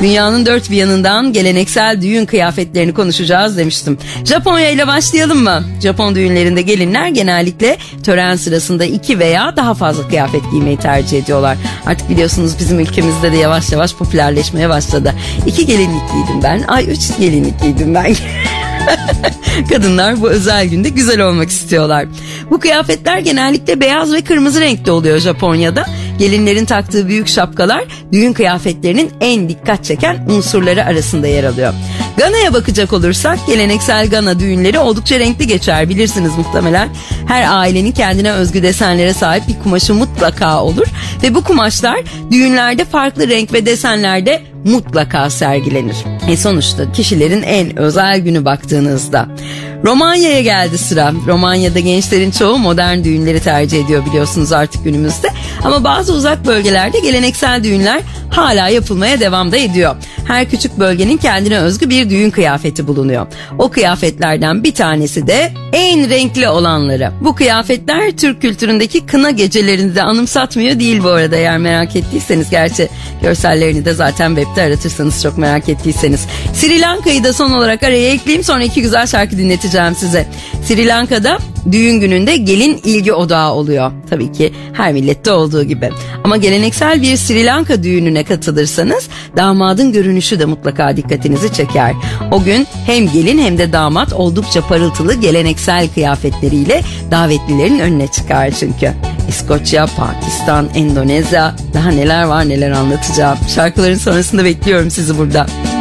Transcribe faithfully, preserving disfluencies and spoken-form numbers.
Dünyanın dört bir yanından geleneksel düğün kıyafetlerini konuşacağız demiştim. Japonya ile başlayalım mı? Japon düğünlerinde gelinler genellikle tören sırasında iki veya daha fazla kıyafet giymeyi tercih ediyorlar. Artık biliyorsunuz bizim ülkemizde de yavaş yavaş popülerleşmeye başladı. İki gelinlik giydim ben. Ay üç gelinlik giydim ben. Kadınlar bu özel günde güzel olmak istiyorlar. Bu kıyafetler genellikle beyaz ve kırmızı renkte oluyor Japonya'da. Gelinlerin taktığı büyük şapkalar düğün kıyafetlerinin en dikkat çeken unsurları arasında yer alıyor. Gana'ya bakacak olursak geleneksel Gana düğünleri oldukça renkli geçer, bilirsiniz muhtemelen. Her ailenin kendine özgü desenlere sahip bir kumaşı mutlaka olur ve bu kumaşlar düğünlerde farklı renk ve desenlerde mutlaka sergilenir. E sonuçta kişilerin en özel günü baktığınızda. Romanya'ya geldi sıra. Romanya'da gençlerin çoğu modern düğünleri tercih ediyor biliyorsunuz artık günümüzde. Ama bazı uzak bölgelerde geleneksel düğünler hala yapılmaya devam da ediyor. Her küçük bölgenin kendine özgü bir düğün kıyafeti bulunuyor. O kıyafetlerden bir tanesi de en renkli olanları. Bu kıyafetler Türk kültüründeki kına gecelerini de anımsatmıyor değil bu arada, eğer merak ettiyseniz. Gerçi görsellerini de zaten webde aratırsanız, çok merak ettiyseniz. Sri Lanka'yı da son olarak araya ekleyeyim, sonra iki güzel şarkı dinleteceğim size. Sri Lanka'da düğün gününde gelin ilgi odağı oluyor. Tabii ki her millette olduğu gibi. Ama geleneksel bir Sri Lanka düğününe katılırsanız damadın görünüşü de mutlaka dikkatinizi çeker. O gün hem gelin hem de damat oldukça parıltılı geleneksel kıyafetleriyle davetlilerin önüne çıkar çünkü. İskoçya, Pakistan, Endonezya, daha neler var neler anlatacağım. Şarkıların sonrasında bekliyorum sizi burada.